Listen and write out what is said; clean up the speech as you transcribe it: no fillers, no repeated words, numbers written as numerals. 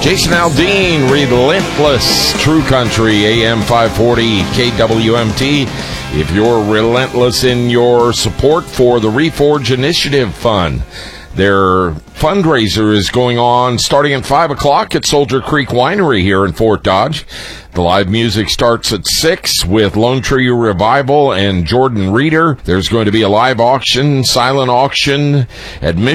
Jason Aldean, Relentless, True Country, AM 540, KWMT. If you're relentless in your support for the Reforge Initiative Fund, their fundraiser is going on starting at 5 o'clock at Soldier Creek Winery here in Fort Dodge. The live music starts at 6 with Lone Tree Revival and Jordan Reeder. There's going to be a live auction, silent auction, admission